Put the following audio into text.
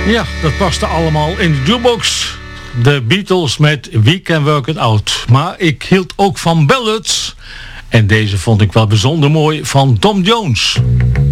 Ja, dat paste allemaal in de jukebox. De Beatles met We Can Work It Out. Maar ik hield ook van ballads. En deze vond ik wel bijzonder mooi van Tom Jones.